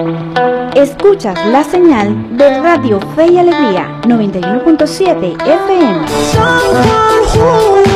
Escuchas la señal de Radio Fe y Alegría 91.7 FM.